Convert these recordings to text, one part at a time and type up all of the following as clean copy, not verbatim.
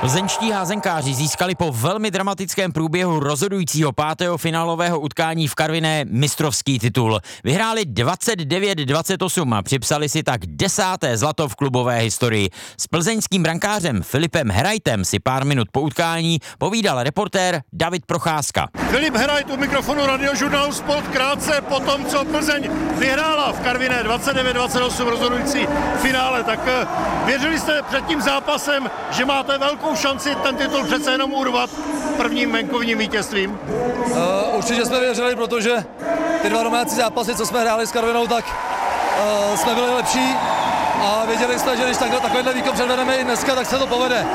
Plzeňští házenkáři získali po velmi dramatickém průběhu rozhodujícího 5. finálového utkání v Karviné mistrovský titul. Vyhráli 29-28 a připsali si tak 10. zlato v klubové historii. S plzeňským brankářem Filipem Herajtem si pár minut po utkání povídal reportér David Procházka. Filip Herajt u mikrofonu Radiožurnálu Sport krátce po tom, co Plzeň vyhrála v Karviné 29-28 rozhodující finále. Tak věřili jste před tím zápasem, že máte velkou šanci ten titul přece jenom urvat prvním venkovním vítězstvím? Určitě jsme věřili, protože ty dva domácí zápasy, co jsme hráli s Karvinou, tak jsme byli lepší a věděli jsme, že když takovýhle výkon předvedeme i dneska, tak se to povede.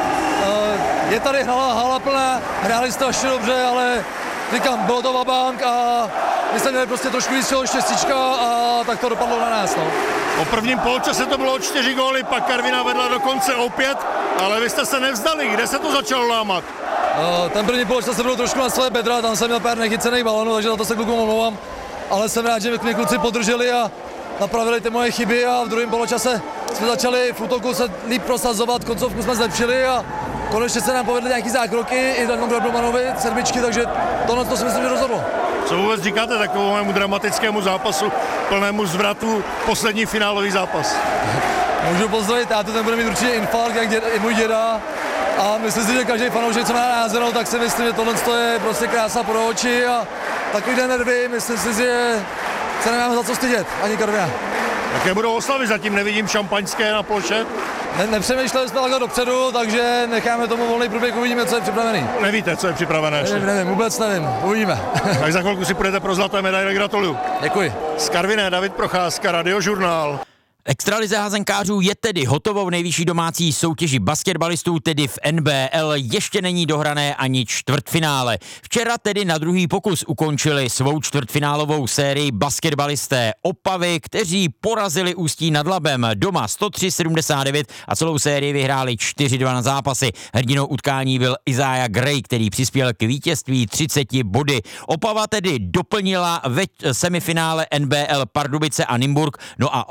Je tady hala plná, hráli strašně dobře, ale říkám, bylo to vabank a my jsme měli prostě trošku víc štěstíčka a tak to dopadlo na nás. No. Po prvním poločase to bylo 4 góly, pak Karviná vedla dokonce o 5, ale vy jste se nevzdali. Kde se to začalo lámat? Ten první poločas se byl trošku na své bedra, tam jsem měl pár nechycených balonů, takže za to se klukům omlouvám. Ale jsem rád, že mě kluci podrželi a napravili ty moje chyby a v druhém poločase jsme začali v útoku se líp prosazovat, koncovku jsme zlepšili a konečně se nám povedly nějaký zákroky i Danu Grablmanovi, sedmičky, takže tohle to si myslím, že rozhodlo. Co vůbec říkáte takovému dramatickému zápasu, plnému zvratu, poslední finálový zápas? Můžu pozdravit tátu, ten bude mít určitě infarkt, jak i můj děda. A myslím si, že každý fanoušek, co má názenou, tak si myslím, že tohle je prostě krása pro oči a takovýhle nervy, myslím si, že se nemáme za co stydět, ani Karviná. Jaké budou oslavy? Zatím nevidím šampaňské na ploše. Nepřemýšleli jsme takhle dopředu, takže necháme tomu volný průběh, uvidíme, co je připravený. Nevíte, co je připravené ještě? Nevím, vůbec nevím, uvidíme. Tak za chvilku si půjdete pro zlaté medaile, gratuluju. Děkuji. Z Karviné David Procházka, Radiožurnál. Extralize házenkářů je tedy hotovou v nejvyšší domácí soutěži basketbalistů, tedy v NBL. Ještě není dohrané ani čtvrtfinále. Včera tedy na druhý pokus ukončili svou čtvrtfinálovou sérii basketbalisté Opavy, kteří porazili Ústí nad Labem doma 103-79 a celou sérii vyhráli 4-2 na zápasy. Hrdinou utkání byl Isaiah Gray, který přispěl k vítězství 30 body. Opava tedy doplnila ve semifinále NBL Pardubice a Nymburk, no a